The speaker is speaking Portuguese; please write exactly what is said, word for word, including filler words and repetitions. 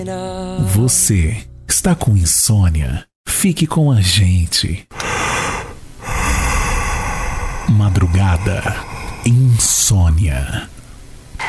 Você está com insônia? Fique com a gente. Madrugada Insônia.